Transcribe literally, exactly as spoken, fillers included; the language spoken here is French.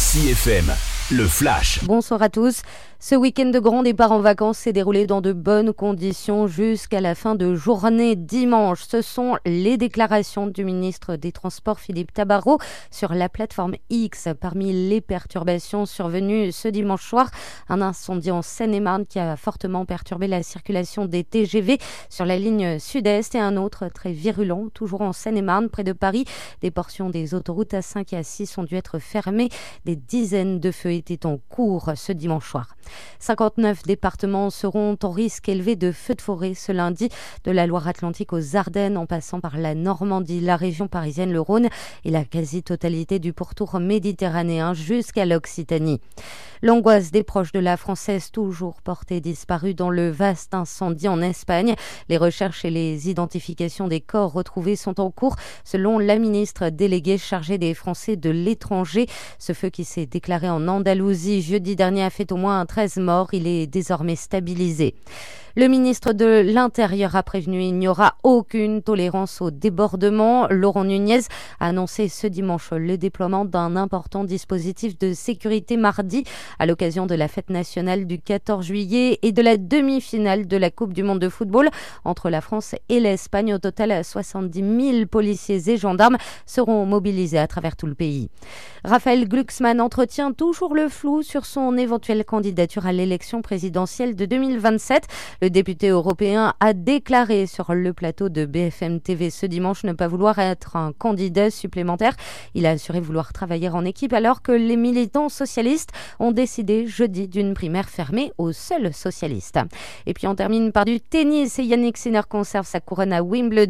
Ici F M, le Flash. Bonsoir à tous. Ce week-end de grand départ en vacances s'est déroulé dans de bonnes conditions jusqu'à la fin de journée dimanche. Ce sont les déclarations du ministre des Transports Philippe Tabarot sur la plateforme X. Parmi les perturbations survenues ce dimanche soir, un incendie en Seine-et-Marne qui a fortement perturbé la circulation des T G V sur la ligne sud-est et un autre très virulent, toujours en Seine-et-Marne, près de Paris. Des portions des autoroutes A cinq et A six ont dû être fermées. Des dizaines de feux étaient en cours ce dimanche soir. cinquante-neuf départements seront en risque élevé de feux de forêt ce lundi, de la Loire-Atlantique aux Ardennes en passant par la Normandie, la région parisienne, le Rhône et la quasi-totalité du pourtour méditerranéen jusqu'à l'Occitanie. L'angoisse des proches de la Française toujours portée disparue dans le vaste incendie en Espagne. Les recherches et les identifications des corps retrouvés sont en cours selon la ministre déléguée chargée des Français de l'étranger. Ce feu qui s'est déclaré en Andalousie jeudi dernier a fait au moins treize morts. Il est désormais stabilisé. Le ministre de l'Intérieur a prévenu il n'y aura aucune tolérance au débordement. Laurent Nunez a annoncé ce dimanche le déploiement d'un important dispositif de sécurité mardi à l'occasion de la fête nationale du quatorze juillet et de la demi-finale de la Coupe du monde de football entre la France et l'Espagne. Au total, soixante-dix mille policiers et gendarmes seront mobilisés à travers tout le pays. Raphaël Glucksmann entretient toujours le flou sur son éventuelle candidature à l'élection présidentielle de deux mille vingt-sept. Le député européen a déclaré sur le plateau de B F M T V ce dimanche ne pas vouloir être un candidat supplémentaire. Il a assuré vouloir travailler en équipe alors que les militants socialistes ont décidé jeudi d'une primaire fermée aux seuls socialistes. Et puis on termine par du tennis et Yannick Sinner conserve sa couronne à Wimbledon.